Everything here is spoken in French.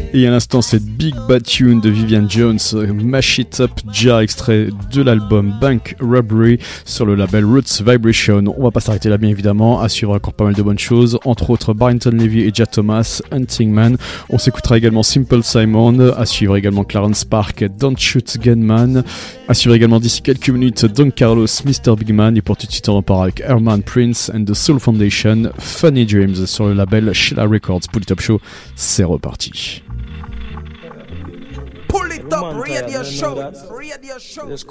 Et à l'instant, cette Big Bad Tune de Vivian Jones, Mash It Up Ja, extrait de l'album Bank Robbery sur le label Roots Vibration. On va pas s'arrêter là, bien évidemment, à suivre encore pas mal de bonnes choses, entre autres Barrington Levy et Jack Thomas, Hunting Man. On s'écoutera également Simple Simon, à suivre également Clarence Park, Don't Shoot Gunman, à suivre également d'ici quelques minutes Don Carlos, Mr. Big Man, et pour tout de suite on repart avec Herman Prince and the Soul Foundation, Funny Dreams sur le label Sheila Records. Pour le Top Show, c'est reparti. Pull it up, radio show.